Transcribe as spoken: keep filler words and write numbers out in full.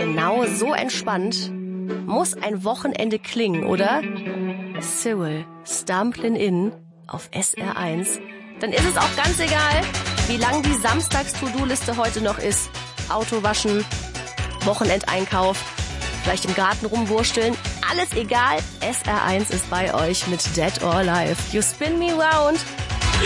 Genau so entspannt muss ein Wochenende klingen, oder? Cyril, Stumblin' In auf S R eins. Dann ist es auch ganz egal, wie lang die Samstags-To-Do-Liste heute noch ist. Auto waschen, Wochenendeinkauf, vielleicht im Garten rumwursteln. Alles egal, S R eins ist bei euch mit Dead or Alive. You spin me round.